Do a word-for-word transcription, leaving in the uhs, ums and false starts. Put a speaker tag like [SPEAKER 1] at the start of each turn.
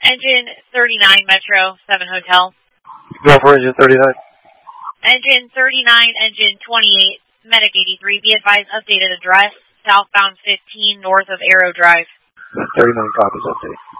[SPEAKER 1] Engine thirty-nine, Metro, seven Hotel.
[SPEAKER 2] Go for engine thirty-nine.
[SPEAKER 1] Engine thirty-nine, engine twenty-eight, Medic eighty-three. Be advised, updated address, southbound fifteen, north of Arrow Drive.
[SPEAKER 2] thirty-nine copies update.